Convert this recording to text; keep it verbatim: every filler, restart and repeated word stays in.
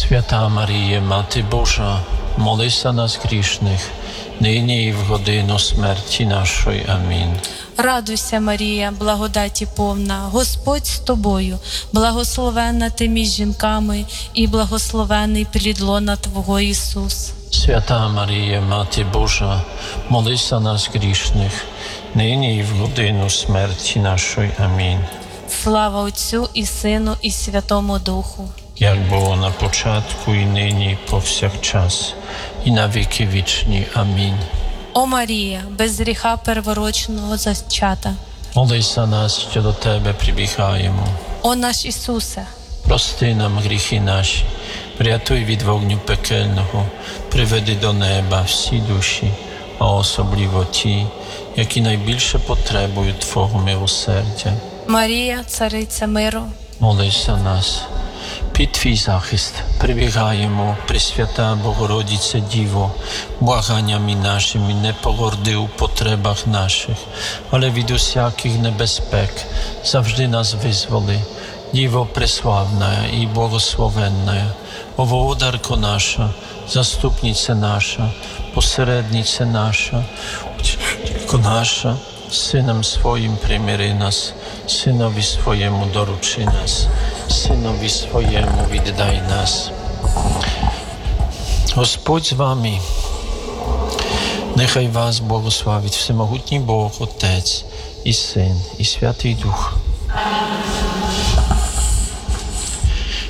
Свята Марія, Мати Божа, молись за нас грішних, нині і в годину смерті нашої. Амінь. Радуйся, Марія, благодаті повна, Господь з тобою, благословенна ти між жінками, і благословений плід лона Твого Ісус. Свята Марія, Мати Божа, молись за нас грішних, нині і в годину смерті нашої. Амінь. Слава Отцю і Сину, і Святому Духу. Як було на початку, і нині, і повсякчас, і на віки вічні. Амінь. О Марія, без гріха перворочного зачата. Молись за нас, що до Тебе прибігаємо. О наш Ісусе, Прости нам гріхи наші, врятуй від вогню пекельного, приведи до неба всі душі, а особливо ті, які найбільше потребують Твого милосердя. Марія, цариця миру, Молись за нас. Під Твій захист прибігаємо, Пресвята Богородице Діво, благаннями нашими не погорди у потребах наших, але від усяких небезпек завжди нас визволи. Діво преславна і благословенна, оводарко наша, заступниця наша, посередниця наша, Утішителько наша, Сином Своїм примири нас, Синові Своєму доручи нас, Синові Своєму віддай нас. Господь з вами, нехай вас благословить Всемогутній Бог, Отець і Син, і Святий Дух.